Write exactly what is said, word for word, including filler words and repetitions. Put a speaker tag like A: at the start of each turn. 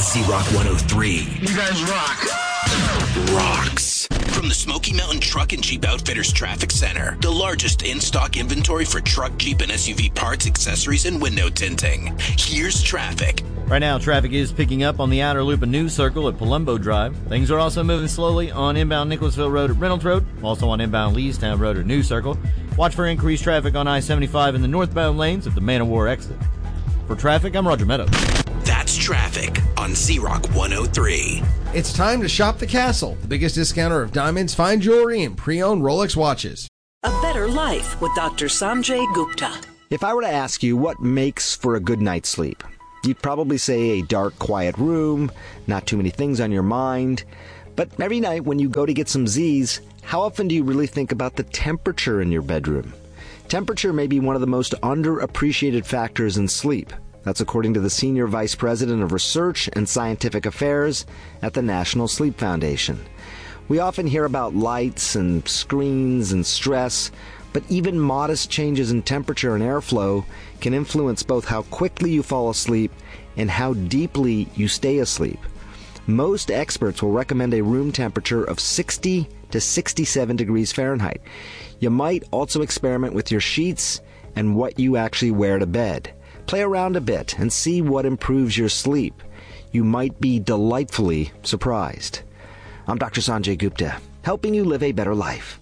A: Z-Rock one oh three.
B: You guys rock.
A: Rocks. From the Smoky Mountain Truck and Jeep Outfitters Traffic Center, the largest in-stock inventory for truck, Jeep, and S U V parts, accessories, and window tinting. Here's traffic.
C: Right now, traffic is picking up on the outer loop and News Circle at Palumbo Drive. Things are also moving slowly on inbound Nicholasville Road at Reynolds Road, also on inbound Leestown Road at News Circle. Watch for increased traffic on I seventy-five in the northbound lanes at the Man of War exit. For traffic, I'm Roger Meadows.
A: That's traffic on Z-Rock one oh three.
D: It's time to shop the Castle, the biggest discounter of diamonds, fine jewelry, and pre-owned Rolex watches.
E: A better life with Doctor Sanjay Gupta.
F: If I were to ask you what makes for a good night's sleep, you'd probably say a dark, quiet room, not too many things on your mind. But every night when you go to get some Z's, how often do you really think about the temperature in your bedroom? Temperature may be one of the most underappreciated factors in sleep. That's according to the Senior Vice President of Research and Scientific Affairs at the National Sleep Foundation. We often hear about lights and screens and stress, but even modest changes in temperature and airflow can influence both how quickly you fall asleep and how deeply you stay asleep. Most experts will recommend a room temperature of sixty to sixty-seven degrees Fahrenheit. You might also experiment with your sheets and what you actually wear to bed. Play around a bit and see what improves your sleep. You might be delightfully surprised. I'm Doctor Sanjay Gupta, helping you live a better life.